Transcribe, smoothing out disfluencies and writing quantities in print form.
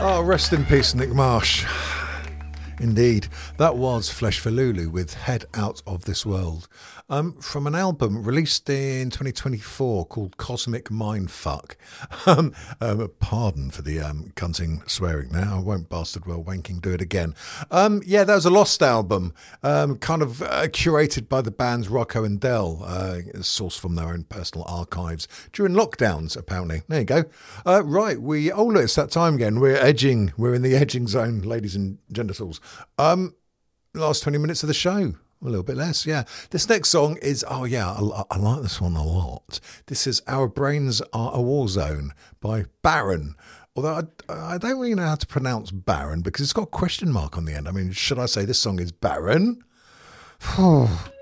Oh, rest in peace, Nick Marsh. Indeed, that was Flesh for Lulu with Head Out of This World, from an album released in 2024 called Cosmic Mindfuck. Pardon for the cunting swearing now. I won't bastard well wanking do it again. Yeah, that was a lost album, kind of curated by the bands Rocco and Dell, sourced from their own personal archives during lockdowns, apparently. There you go. Right, look, it's that time again. We're in the edging zone, ladies and genitals. Last 20 minutes of the show. A little bit less, yeah. This next song is, I like this one a lot. This is Our Brains Are a War Zone by Baron. Although I don't really know how to pronounce Baron because it's got a question mark on the end. I mean, should I say this song is Baron?